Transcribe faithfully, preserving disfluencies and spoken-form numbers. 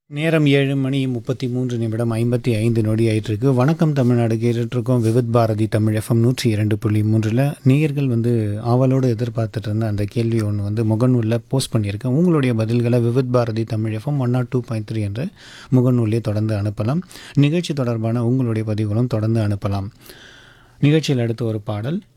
நேரம் ஏழு மணி முப்பத்தி மூன்று நிமிடம் ஐம்பத்தி ஐந்து நொடி ஆயிட்டிருக்கு. வணக்கம் தமிழ்நாடு கேட்டுட்ருக்கோம். விவித் பாரதி தமிழ் எஃப்எம் நூற்றி இரண்டு புள்ளி மூன்றில் நேயர்கள் வந்து ஆவலோடு எதிர்பார்த்துட்டு இருந்த அந்த கேள்வி ஒன்று வந்து முகநூலில் போஸ்ட் பண்ணியிருக்கேன். உங்களுடைய பதில்களை Vividh Bharathi Tamil FM one not two point three என்ற முகநூலிலே தொடர்ந்து அனுப்பலாம். நிகழ்ச்சி தொடர்பான உங்களுடைய பதிவுகளும் தொடர்ந்து அனுப்பலாம். நிகழ்ச்சியில் அடுத்து ஒரு பாடல்.